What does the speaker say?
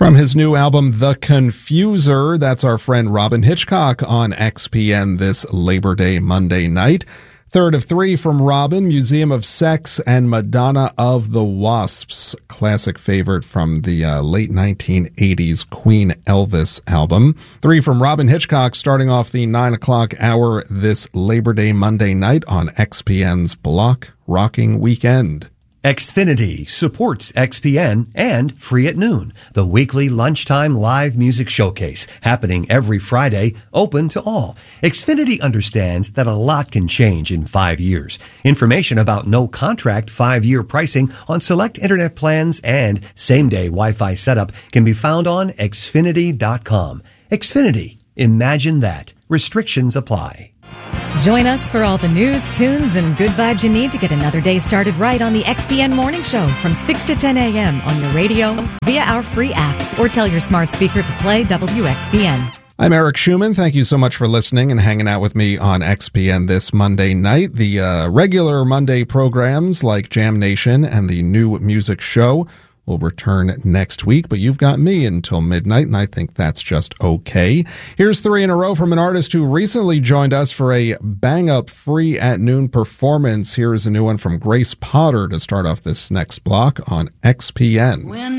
From his new album, The Confuser, that's our friend Robyn Hitchcock on XPN this Labor Day Monday night. Third of three from Robyn, Museum of Sex and Madonna of the Wasps, classic favorite from the late 1980s Queen Elvis album. Three from Robyn Hitchcock, starting off the 9 o'clock hour this Labor Day Monday night on XPN's Block Rocking Weekend. Xfinity supports XPN and Free at Noon, the weekly lunchtime live music showcase happening every Friday, open to all. Xfinity understands that a lot can change in 5 years. Information about no contract 5-year pricing on select internet plans and same-day Wi-Fi setup can be found on Xfinity.com. Xfinity. Imagine that. Restrictions apply. Join us for all the news, tunes, and good vibes you need to get another day started right on the XPN Morning Show from 6 to 10 a.m. on your radio, via our free app, or tell your smart speaker to play WXPN. I'm Eric Schumann. Thank you so much for listening and hanging out with me on XPN this Monday night. The regular Monday programs like Jam Nation and the New Music Show will return next week, but you've got me until midnight, and I think that's just okay. Here's three in a row from an artist who recently joined us for a bang-up Free at Noon performance. Here is a new one from Grace Potter to start off this next block on XPN.